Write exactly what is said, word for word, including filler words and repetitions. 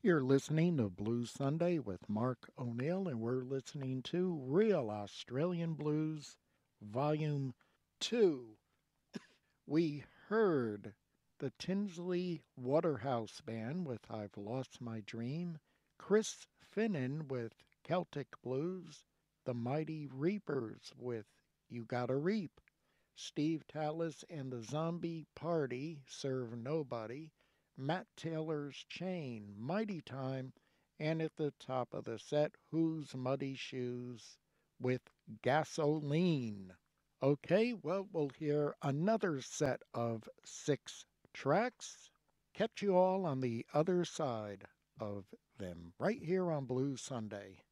You're listening to Blues Sunday with Mark O'Neill, and we're listening to Real Australian Blues, Volume two. We heard the Tinsley Waterhouse Band with I've Lost My Dream, Chris Finnan with Celtic Blues, the Mighty Reapers with You Gotta Reap, Steve Tallis and the Zombie Party, Serve Nobody, Matt Taylor's Chain, Mighty Time, and at the top of the set, Who's Muddy Shoes with Gasoline. Okay, well, we'll hear another set of six tracks. Catch you all on the other side of them, right here on Blues Sunday.